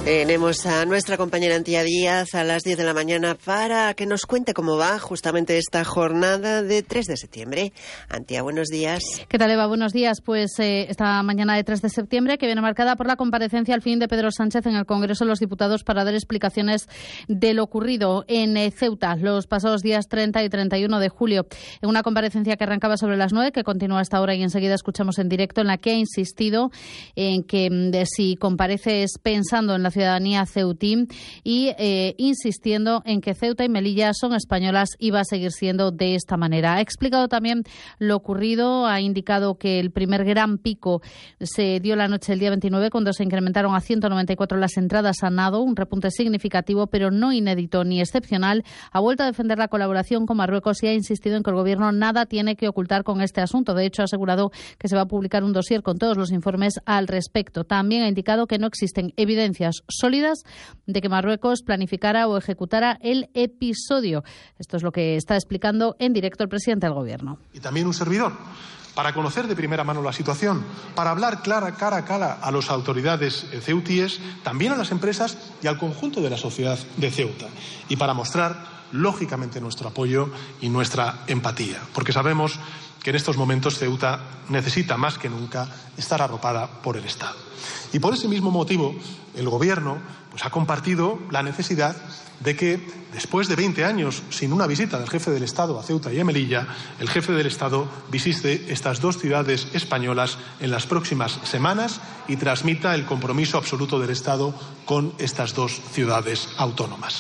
Tenemos a nuestra compañera Antía Díaz a las 10 de la mañana para que nos cuente cómo va justamente esta jornada de 3 de septiembre. Antía, buenos días. ¿Qué tal, Eva? Buenos días. Pues esta mañana de 3 de septiembre, que viene marcada por la comparecencia al fin de Pedro Sánchez en el Congreso de los Diputados para dar explicaciones de lo ocurrido en Ceuta los pasados días 30 y 31 de julio. En una comparecencia que arrancaba sobre las 9, que continúa hasta ahora y enseguida escuchamos en directo, en la que ha insistido en que si comparece es pensando en la ciudadanía ceutí y insistiendo en que Ceuta y Melilla son españolas y va a seguir siendo de esta manera. Ha explicado también lo ocurrido, ha indicado que el primer gran pico se dio la noche del día 29 cuando se incrementaron a 194 las entradas a nado, un repunte significativo pero no inédito ni excepcional. Ha vuelto a defender la colaboración con Marruecos y ha insistido en que el Gobierno nada tiene que ocultar con este asunto. De hecho, ha asegurado que se va a publicar un dossier con todos los informes al respecto. También ha indicado que no existen evidencias sólidas de que Marruecos planificara o ejecutara el episodio. Esto es lo que está explicando en directo el presidente del Gobierno. Y también un servidor, para conocer de primera mano la situación, para hablar cara a cara a las autoridades ceutíes, también a las empresas y al conjunto de la sociedad de Ceuta, y para mostrar, lógicamente, nuestro apoyo y nuestra empatía, porque sabemos que en estos momentos Ceuta necesita más que nunca estar arropada por el Estado. Y por ese mismo motivo, el Gobierno ha compartido la necesidad de que, después de 20 años sin una visita del jefe del Estado a Ceuta y a Melilla, el jefe del Estado visite estas dos ciudades españolas en las próximas semanas y transmita el compromiso absoluto del Estado con estas dos ciudades autónomas.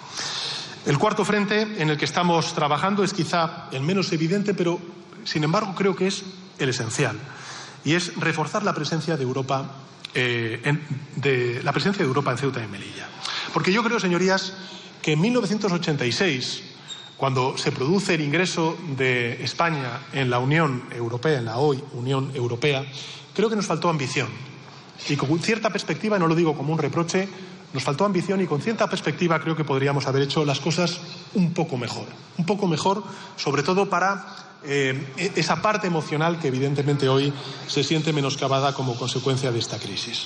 El cuarto frente en el que estamos trabajando es quizá el menos evidente, pero sin embargo creo que es el esencial, y es reforzar la presencia de Europa en Ceuta y Melilla. Porque yo creo, señorías, que en 1986, cuando se produce el ingreso de España en la Unión Europea, en la hoy Unión Europea, creo que nos faltó ambición. Y con cierta perspectiva, y no lo digo como un reproche, nos faltó ambición, y con cierta perspectiva creo que podríamos haber hecho las cosas un poco mejor, sobre todo para esa parte emocional que evidentemente hoy se siente menoscabada como consecuencia de esta crisis.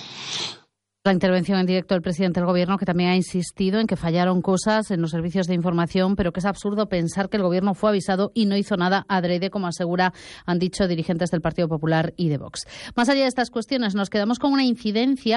La intervención en directo del presidente del Gobierno, que también ha insistido en que fallaron cosas en los servicios de información, pero que es absurdo pensar que el Gobierno fue avisado y no hizo nada adrede, como han dicho dirigentes del Partido Popular y de Vox. Más allá de estas cuestiones, nos quedamos con una incidencia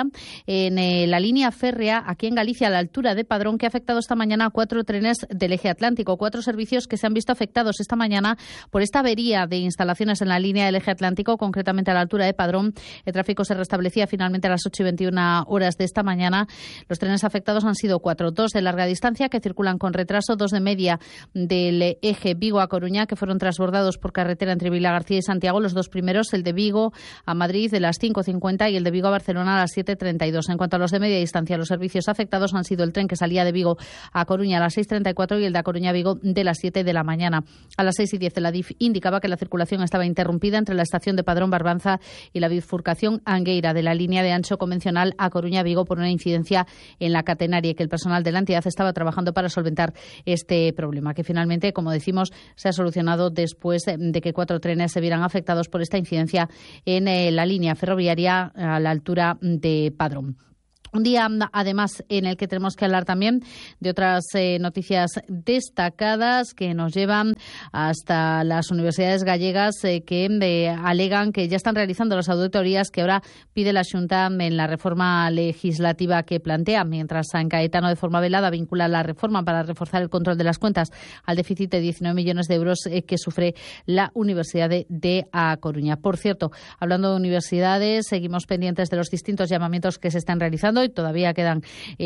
en la línea férrea aquí en Galicia, a la altura de Padrón, que ha afectado esta mañana a 4 trenes del eje atlántico, 4 servicios que se han visto afectados esta mañana por esta avería de instalaciones en la línea del eje atlántico, concretamente a la altura de Padrón. El tráfico se restablecía finalmente a las 8:21 horas de esta mañana. Los trenes afectados han sido 4, 2 de larga distancia que circulan con retraso, 2 de media del eje Vigo a Coruña, que fueron transbordados por carretera entre Vilagarcía y Santiago. Los dos primeros, el de Vigo a Madrid de las 5:50 y el de Vigo a Barcelona a las 7:32. En cuanto a los de media distancia, los servicios afectados han sido el tren que salía de Vigo a Coruña a las 6:34 y el de A Coruña a Vigo de las 7 de la mañana. A las 6:10 la DIF indicaba que la circulación estaba interrumpida entre la estación de Padrón Barbanza y la bifurcación Angueira de la línea de ancho convencional a Coruña Vigo por una incidencia en la catenaria, y que el personal de la entidad estaba trabajando para solventar este problema, que finalmente, como decimos, se ha solucionado después de que 4 trenes se vieran afectados por esta incidencia en la línea ferroviaria a la altura de Padrón. Un día, además, en el que tenemos que hablar también de otras noticias destacadas que nos llevan hasta las universidades gallegas que alegan que ya están realizando las auditorías que ahora pide la Xunta en la reforma legislativa que plantea, mientras San Caetano, de forma velada, vincula la reforma para reforzar el control de las cuentas al déficit de 19 millones de euros que sufre la Universidad de A Coruña. Por cierto, hablando de universidades, seguimos pendientes de los distintos llamamientos que se están realizando y todavía quedan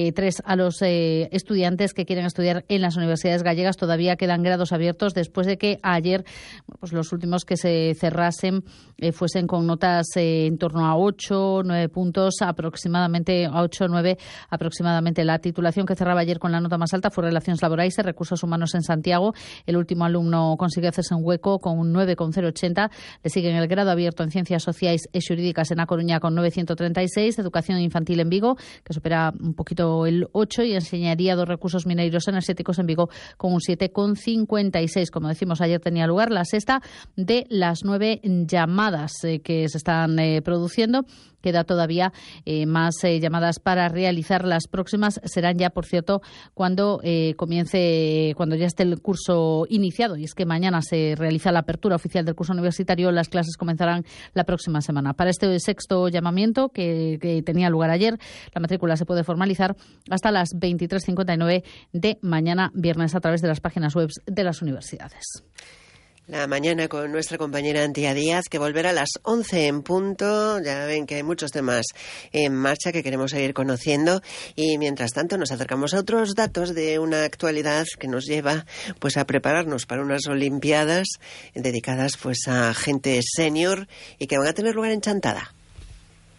3 a los estudiantes que quieren estudiar en las universidades gallegas. Todavía quedan grados abiertos después de que ayer los últimos que se cerrasen fuesen con notas en torno a 8, 9 puntos aproximadamente, a 8 o 9 aproximadamente. La titulación que cerraba ayer con la nota más alta fue Relaciones Laborales y Recursos Humanos en Santiago. El último alumno consiguió hacerse un hueco con un 9,080. Le siguen el grado abierto en Ciencias Sociales y Jurídicas en A Coruña con 936, Educación Infantil en Vigo, que supera un poquito el 8, y Enseñaría dos Recursos Mineiros Energéticos en Vigo con un 7,56. Como decimos, ayer tenía lugar la sexta de las 9 llamadas que se están produciendo Queda todavía más llamadas para realizar. Las próximas serán ya, por cierto, cuando ya esté el curso iniciado. Y es que mañana se realiza la apertura oficial del curso universitario. Las clases comenzarán la próxima semana. Para este sexto llamamiento, que tenía lugar ayer, la matrícula se puede formalizar hasta las 23:59 de mañana viernes a través de las páginas web de las universidades. La mañana con nuestra compañera Antía Díaz, que volverá a las 11 en punto. Ya ven que hay muchos temas en marcha que queremos seguir conociendo, y mientras tanto nos acercamos a otros datos de una actualidad que nos lleva pues a prepararnos para unas Olimpiadas dedicadas pues a gente senior y que van a tener lugar en Chantada.